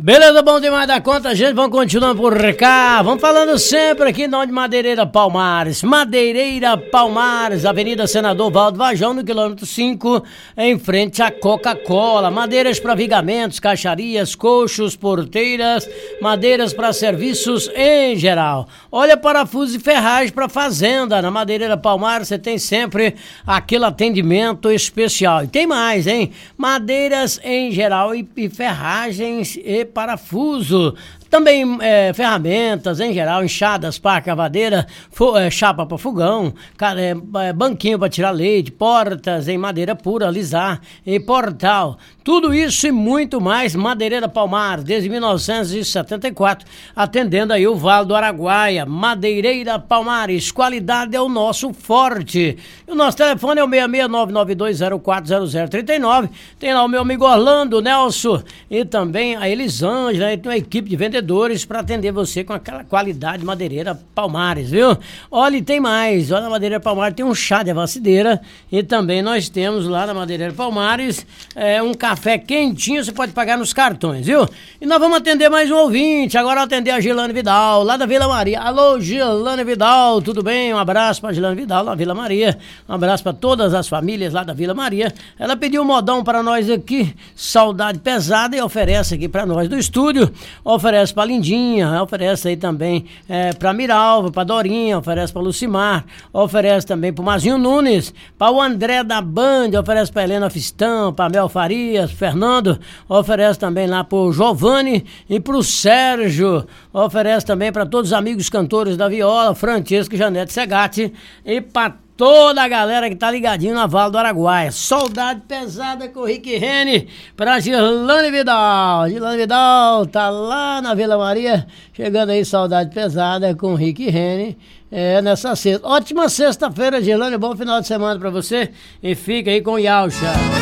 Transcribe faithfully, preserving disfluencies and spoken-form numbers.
Beleza, bom demais da conta, gente. Vamos continuando por cá. Vamos falando sempre aqui não de Madeireira Palmares. Madeireira Palmares, Avenida Senador Valdo Vajão, no quilômetro cinco, em frente à Coca-Cola. Madeiras para vigamentos, caixarias, coxos, porteiras, madeiras para serviços em geral. Olha, parafusos e ferragens para fazenda. Na Madeireira Palmares você tem sempre aquele atendimento especial. E tem mais, hein? Madeiras em geral e, e ferragens e parafuso. Também é, ferramentas em geral, enxadas, pá, cavadeira, fo, é, chapa para fogão, é, banquinho para tirar leite, portas em madeira pura, alisar, e portal. Tudo isso e muito mais. Madeireira Palmares, desde mil novecentos e setenta e quatro, atendendo aí o Vale do Araguaia. Madeireira Palmares, qualidade é o nosso forte. E o nosso telefone é o seis seis nove nove dois zero quatro zero zero três nove. Tem lá o meu amigo Orlando, Nelson, e também a Elisângela, e tem uma equipe de vendedores para atender você com aquela qualidade. Madeireira Palmares, viu? Olha, e tem mais. Olha, na Madeireira Palmares tem um chá de avacideira, e também nós temos lá na Madeireira Palmares é, um café quentinho, você pode pagar nos cartões, viu? E nós vamos atender mais um ouvinte. Agora atender a Gilane Vidal, lá da Vila Maria. Alô, Gilane Vidal, tudo bem? Um abraço para Gilane Vidal, na Vila Maria. Um abraço para todas as famílias lá da Vila Maria. Ela pediu um modão para nós aqui, Saudade Pesada, e oferece aqui para nós do estúdio. Oferece pra Lindinha, oferece aí também é, pra Miralva, pra Dorinha, oferece pra Lucimar, oferece também pro Mazinho Nunes, pra o André da Band, oferece pra Helena Fistão, pra Mel Farias, Fernando, oferece também lá pro Giovanni e pro Sérgio, oferece também pra todos os amigos cantores da viola, Francesco e Janete Segatti, e pra toda a galera que tá ligadinho na Vale do Araguaia. Saudade Pesada com o Rick Rene pra Gilane Vidal. Gilane Vidal tá lá na Vila Maria, chegando aí, Saudade Pesada com o Rick Rene. É, nessa sexta. Ótima sexta-feira, Gilane. Bom final de semana pra você. E fica aí com o Yalcha.